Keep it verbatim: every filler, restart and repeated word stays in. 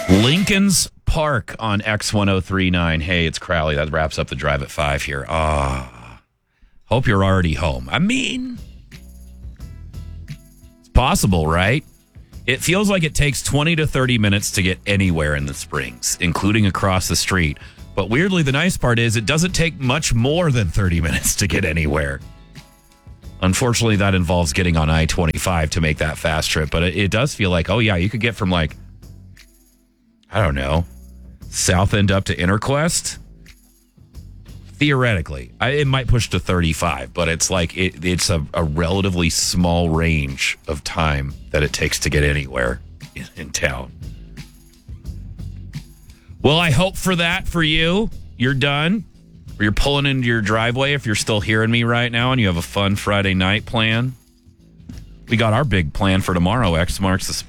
Lincoln's Park on X ten thirty-nine. Hey, it's Crowley. That wraps up the drive at five here. Ah, hope you're already home. I mean, it's possible, right? It feels like it takes twenty to thirty minutes to get anywhere in the Springs, including across the street. But weirdly, the nice part is it doesn't take much more than thirty minutes to get anywhere. Unfortunately, that involves getting on I twenty-five to make that fast trip. But it, it does feel like, oh, yeah, you could get from like, I don't know, South End up to Interquest. Theoretically, I, it might push to thirty-five, but it's like it, it's a, a relatively small range of time that it takes to get anywhere in, in town. Well, I hope for that for you. You're done. Or you're pulling into your driveway if you're still hearing me right now and you have a fun Friday night plan. We got our big plan for tomorrow. X marks the spot.